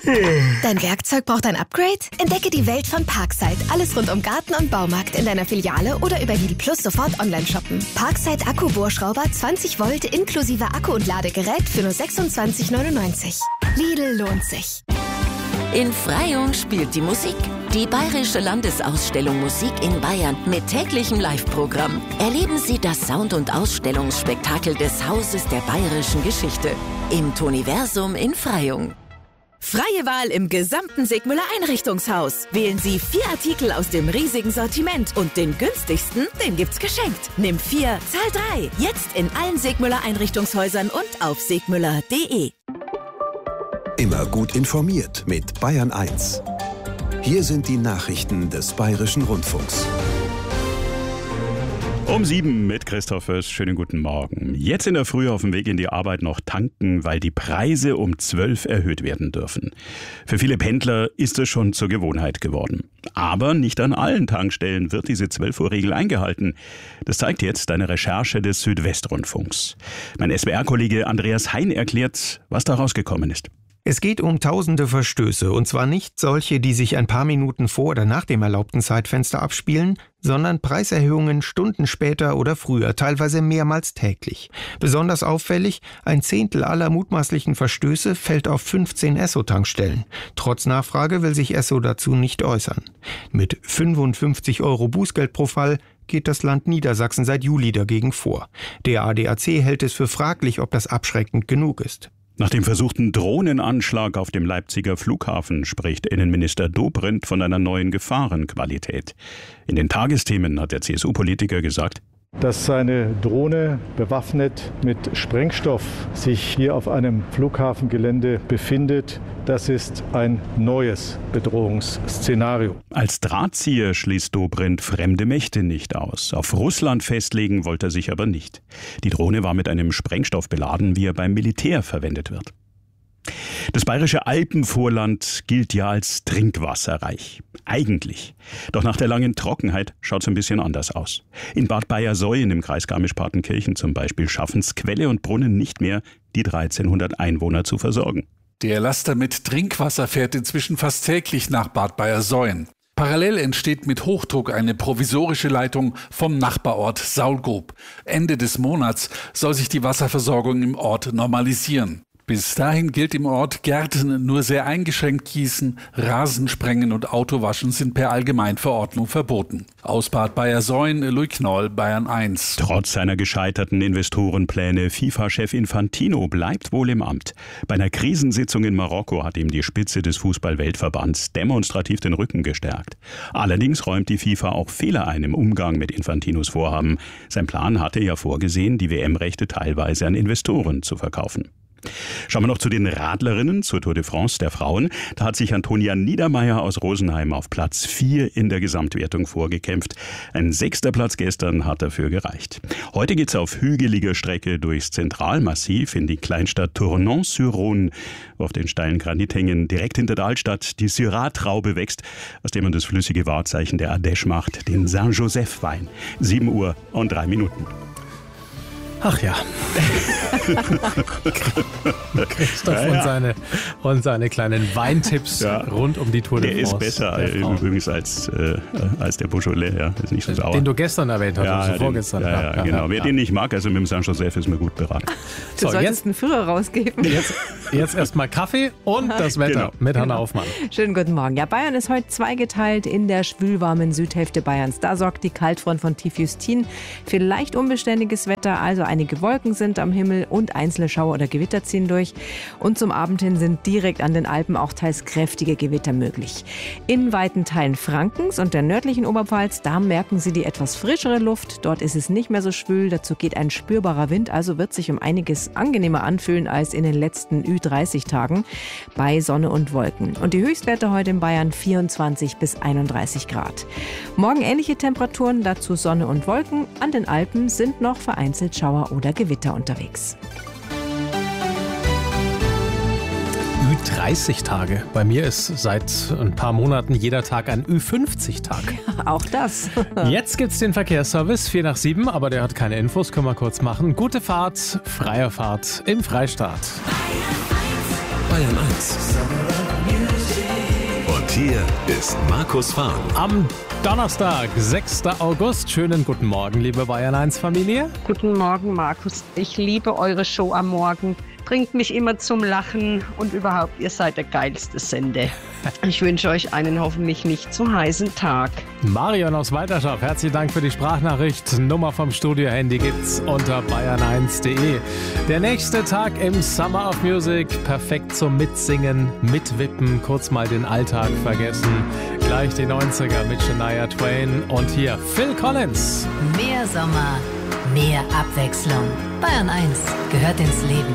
Dein Werkzeug braucht ein Upgrade? Entdecke die Welt von Parkside. Alles rund um Garten und Baumarkt in deiner Filiale oder über Lidl Plus sofort online shoppen. Parkside Akkubohrschrauber 20 Volt inklusive Akku und Ladegerät für nur 26,99. Lidl lohnt sich. In Freyung spielt die Musik. Die Bayerische Landesausstellung Musik in Bayern mit täglichem Live-Programm. Erleben Sie das Sound- und Ausstellungsspektakel des Hauses der bayerischen Geschichte im Toniversum in Freyung. Freie Wahl im gesamten Segmüller Einrichtungshaus. Wählen Sie 4 Artikel aus dem riesigen Sortiment und den günstigsten, den gibt's geschenkt. Nimm 4, zahl 3. Jetzt in allen Segmüller Einrichtungshäusern und auf segmüller.de. Immer gut informiert mit Bayern 1. Hier sind die Nachrichten des Bayerischen Rundfunks. Um 7 mit Christoph Fürst. Schönen guten Morgen. Jetzt in der Früh auf dem Weg in die Arbeit noch tanken, weil die Preise um 12 erhöht werden dürfen. Für viele Pendler ist es schon zur Gewohnheit geworden. Aber nicht an allen Tankstellen wird diese 12-Uhr-Regel eingehalten. Das zeigt jetzt eine Recherche des Südwestrundfunks. Mein SWR-Kollege Andreas Hein erklärt, was da rausgekommen ist. Es geht um tausende Verstöße, und zwar nicht solche, die sich ein paar Minuten vor oder nach dem erlaubten Zeitfenster abspielen, sondern Preiserhöhungen Stunden später oder früher, teilweise mehrmals täglich. Besonders auffällig, 1/10 aller mutmaßlichen Verstöße fällt auf 15 Esso-Tankstellen. Trotz Nachfrage will sich Esso dazu nicht äußern. Mit 55 € Bußgeld pro Fall geht das Land Niedersachsen seit Juli dagegen vor. Der ADAC hält es für fraglich, ob das abschreckend genug ist. Nach dem versuchten Drohnenanschlag auf dem Leipziger Flughafen spricht Innenminister Dobrindt von einer neuen Gefahrenqualität. In den Tagesthemen hat der CSU-Politiker gesagt, dass eine Drohne bewaffnet mit Sprengstoff sich hier auf einem Flughafengelände befindet, das ist ein neues Bedrohungsszenario. Als Drahtzieher schließt Dobrindt fremde Mächte nicht aus. Auf Russland festlegen wollte er sich aber nicht. Die Drohne war mit einem Sprengstoff beladen, wie er beim Militär verwendet wird. Das bayerische Alpenvorland gilt ja als trinkwasserreich. Eigentlich. Doch nach der langen Trockenheit schaut es ein bisschen anders aus. In Bad Bayersoien im Kreis Garmisch-Partenkirchen zum Beispiel schaffen es Quelle und Brunnen nicht mehr, die 1300 Einwohner zu versorgen. Der Laster mit Trinkwasser fährt inzwischen fast täglich nach Bad Bayersoien. Parallel entsteht mit Hochdruck eine provisorische Leitung vom Nachbarort Saulgrub. Ende des Monats soll sich die Wasserversorgung im Ort normalisieren. Bis dahin gilt im Ort, Gärten nur sehr eingeschränkt gießen, Rasen sprengen und Autowaschen sind per Allgemeinverordnung verboten. Aus Bad Bayersoien, Louis Knoll, Bayern 1. Trotz seiner gescheiterten Investorenpläne, FIFA-Chef Infantino bleibt wohl im Amt. Bei einer Krisensitzung in Marokko hat ihm die Spitze des Fußball-Weltverbands demonstrativ den Rücken gestärkt. Allerdings räumt die FIFA auch Fehler ein im Umgang mit Infantinos Vorhaben. Sein Plan hatte ja vorgesehen, die WM-Rechte teilweise an Investoren zu verkaufen. Schauen wir noch zu den Radlerinnen zur Tour de France der Frauen. Da hat sich Antonia Niedermeier aus Rosenheim auf Platz 4 in der Gesamtwertung vorgekämpft. Ein 6. Platz gestern hat dafür gereicht. Heute geht's auf hügeliger Strecke durchs Zentralmassiv in die Kleinstadt Tournon-sur-Rhône, wo auf den steilen Granithängen direkt hinter der Altstadt die Syrah-Traube wächst, aus dem man das flüssige Wahrzeichen der Ardèche macht, den Saint-Joseph-Wein. 7:03. Ach ja. Christoph und seine kleinen Weintipps rund um die Tour de France. Der ist besser übrigens als der Beaujolais. Ja. Ist nicht so sauer. Den du gestern erwähnt hast, also vorgestern. Ja, genau. Wer den nicht mag, also mit dem Saint-Joseph ist mir gut beraten. Du solltest einen Führer rausgeben. Jetzt erstmal Kaffee und das Wetter mit Hanna Aufmann. Schönen guten Morgen. Ja, Bayern ist heute zweigeteilt in der schwülwarmen Südhälfte Bayerns. Da sorgt die Kaltfront von Tief Justin für leicht unbeständiges Wetter, also einige Wolken sind am Himmel und einzelne Schauer oder Gewitter ziehen durch. Und zum Abend hin sind direkt an den Alpen auch teils kräftige Gewitter möglich. In weiten Teilen Frankens und der nördlichen Oberpfalz, da merken Sie die etwas frischere Luft. Dort ist es nicht mehr so schwül, dazu geht ein spürbarer Wind, also wird sich um einiges angenehmer anfühlen als in den letzten Ü30-Tagen bei Sonne und Wolken. Und die Höchstwerte heute in Bayern 24 bis 31 Grad. Morgen ähnliche Temperaturen, dazu Sonne und Wolken. An den Alpen sind noch vereinzelt Schauer oder Gewitter unterwegs. Ü30-Tage. Bei mir ist seit ein paar Monaten jeder Tag ein Ü50-Tag. Ja, auch das. Jetzt gibt's den Verkehrsservice, 6:45, aber der hat keine Infos, können wir kurz machen. Gute Fahrt, freie Fahrt im Freistaat. Bayern 1. hier ist Markus Fahn. Am Donnerstag, 6. August. Schönen guten Morgen, liebe Bayern 1 Familie. Guten Morgen, Markus. Ich liebe eure Show am Morgen. Bringt mich immer zum Lachen und überhaupt, ihr seid der geilste Sende. Ich wünsche euch einen hoffentlich nicht zu heißen Tag. Marion aus Weiterschaft, herzlichen Dank für die Sprachnachricht. Nummer vom Studio-Handy gibt's unter bayern1.de. Der nächste Tag im Summer of Music, perfekt zum Mitsingen, Mitwippen, kurz mal den Alltag vergessen. Gleich die 90er mit Shania Twain und hier Phil Collins. Mehr Sommer, mehr Abwechslung. Bayern 1 gehört ins Leben.